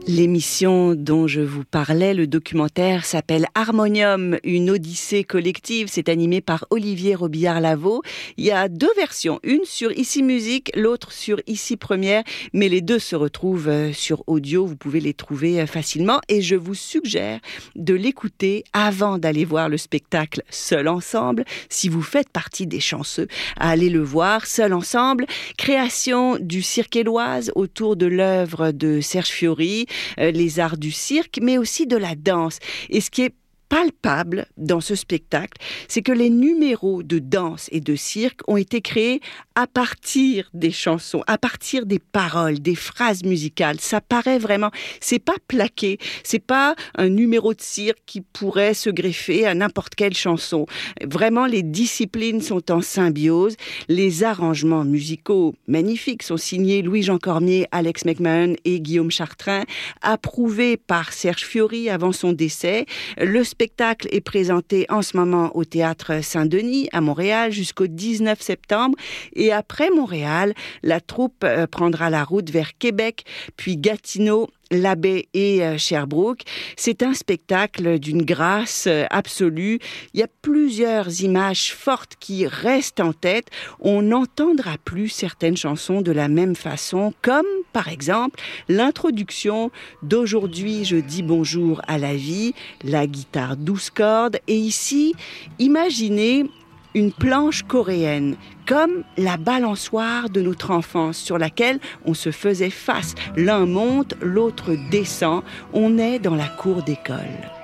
L'émission dont je vous parlais, le documentaire s'appelle Harmonium, une odyssée collective. C'est animé par Olivier Robillard-Lavaux. Il y a deux versions, une sur Ici Musique, l'autre sur Ici Première, mais les deux se retrouvent sur audio. Vous pouvez les trouver facilement et je vous suggère de l'écouter avant d'aller voir le spectacle Seul Ensemble. Si vous faites partie des chanceux à aller le voir, Seul Ensemble, création du Cirque Éloise autour de l'œuvre de Serge Fiori, les arts du cirque, mais aussi de la danse. Et ce qui est palpable dans ce spectacle, c'est que les numéros de danse et de cirque ont été créés à partir des chansons, à partir des paroles, des phrases musicales. Ça paraît vraiment, c'est pas plaqué, c'est pas un numéro de cirque qui pourrait se greffer à n'importe quelle chanson. Vraiment, les disciplines sont en symbiose. Les arrangements musicaux magnifiques sont signés Louis-Jean Cormier, Alex McMahon et Guillaume Chartrain, approuvés par Serge Fiori avant son décès. Le spectacle est présenté en ce moment au Théâtre Saint-Denis à Montréal jusqu'au 19 septembre. Et après Montréal, la troupe prendra la route vers Québec, puis Gatineau, La Baie et Sherbrooke. C'est un spectacle d'une grâce absolue. Il y a plusieurs images fortes qui restent en tête. On n'entendra plus certaines chansons de la même façon, comme par exemple l'introduction d'Aujourd'hui je dis bonjour à la vie, la guitare 12 cordes. Et ici, imaginez une planche coréenne, comme la balançoire de notre enfance sur laquelle on se faisait face. L'un monte, l'autre descend. On est dans la cour d'école.